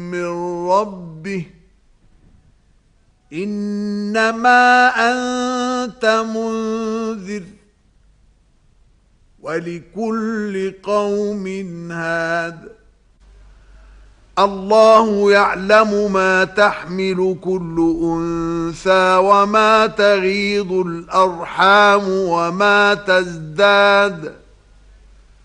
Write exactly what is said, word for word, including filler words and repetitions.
من ربه إنما أنت منذر ولكل قوم هاد الله يعلم ما تحمل كل أنثى وما تغيض الأرحام وما تزداد